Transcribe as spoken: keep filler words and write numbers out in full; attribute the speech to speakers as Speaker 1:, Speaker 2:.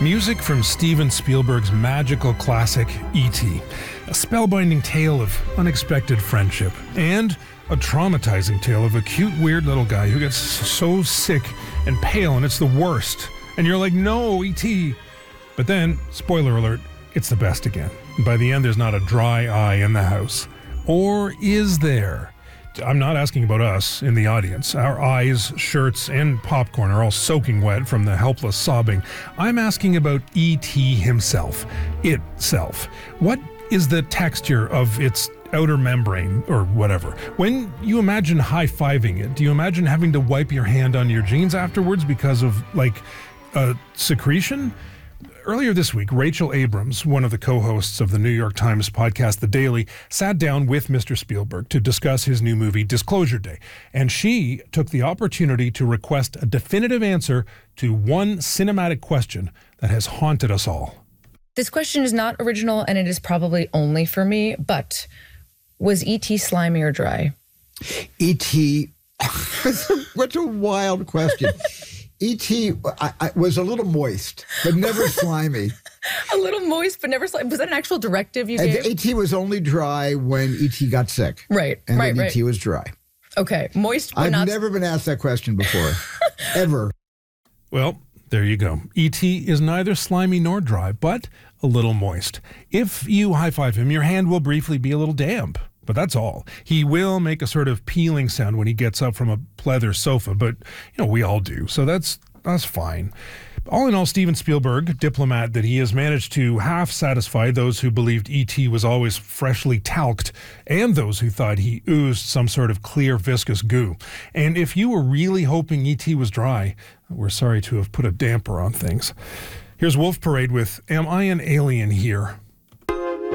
Speaker 1: Music from Steven Spielberg's magical classic, E T A spellbinding tale of unexpected friendship, and a traumatizing tale of a cute, weird little guy who gets so sick and pale, and it's the worst. And you're like, no, E T But then, spoiler alert, it's the best again. And by the end, there's not a dry eye in the house. Or is there? I'm not asking about us in the audience. Our eyes, shirts, and popcorn are all soaking wet from the helpless sobbing. I'm asking about E T himself, itself. What is the texture of its outer membrane, or whatever? When you imagine high-fiving it, do you imagine having to wipe your hand on your jeans afterwards because of, like, a secretion? Earlier this week, Rachel Abrams, one of the co-hosts of the New York Times podcast The Daily, sat down with Mister Spielberg to discuss his new movie, Disclosure Day. And she took the opportunity to request a definitive answer to one cinematic question that has haunted us all.
Speaker 2: This question is not original, and it is probably only for me, but was E T slimy or dry?
Speaker 3: E T What a wild question. E T I, I, was a little moist, but never slimy.
Speaker 2: A little moist, but never slimy. Was that an actual directive you gave?
Speaker 3: E T was only dry when E T got sick.
Speaker 2: Right,
Speaker 3: and
Speaker 2: right,
Speaker 3: then
Speaker 2: right.
Speaker 3: E T was dry.
Speaker 2: Okay, moist, but
Speaker 3: I've
Speaker 2: not...
Speaker 3: never been asked that question before, ever.
Speaker 1: Well, there you go. E T is neither slimy nor dry, but a little moist. If you high-five him, your hand will briefly be a little damp. But that's all. He will make a sort of peeling sound when he gets up from a pleather sofa, but, you know, we all do, so that's that's fine. All in all, Steven Spielberg, diplomat that he has managed to half satisfy those who believed E T was always freshly talked, and those who thought he oozed some sort of clear, viscous goo. And if you were really hoping E T was dry, we're sorry to have put a damper on things. Here's Wolf Parade with Am I an Alien Here?